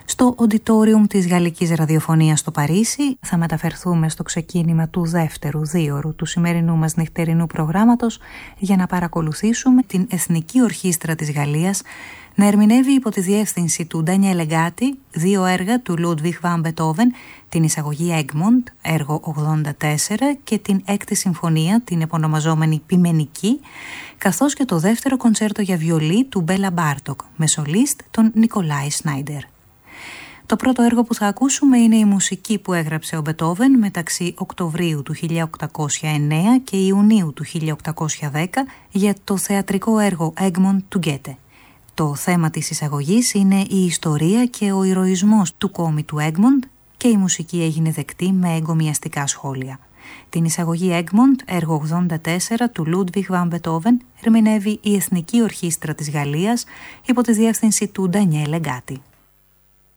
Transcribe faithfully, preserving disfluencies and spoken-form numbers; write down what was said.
Στο Auditorium της Γαλλικής Ραδιοφωνίας στο Παρίσι θα μεταφερθούμε στο ξεκίνημα του δεύτερου δίωρου του σημερινού μας νυχτερινού προγράμματος για να παρακολουθήσουμε την Εθνική Ορχήστρα της Γαλλίας να ερμηνεύει υπό τη διεύθυνση του Ντανιέλε Γκάτι δύο έργα του Λούντβιχ Βαν Μπετόβεν, την εισαγωγή Egmont, έργο ογδόντα τέσσερα, και την έκτη συμφωνία, την επωνομαζόμενη Ποιμενική, καθώς και το δεύτερο κοντσέρτο για βιολί του Μπέλα Μπάρτοκ, με σολίστ τον Νικολάη Σνάιντερ. Το πρώτο έργο που θα ακούσουμε είναι η μουσική που έγραψε ο Μπετόβεν μεταξύ Οκτωβρίου του χίλια οκτακόσια εννέα και Ιουνίου του χίλια οκτακόσια δέκα για το θεατρικό έργο Egmont του Γκέτε. Το θέμα της εισαγωγής είναι η ιστορία και ο ηρωισμός του κόμι του Egmont και η μουσική έγινε δεκτή με εγκομιαστικά σχόλια. Την εισαγωγή Egmont, έργο ογδόντα τέσσερα του Λούντβιχ Βαν Μπετόβεν, ερμηνεύει η Εθνική Ορχήστρα της Γαλλίας υπό τη διεύθυνση του Ντανιέλε Γκάτι.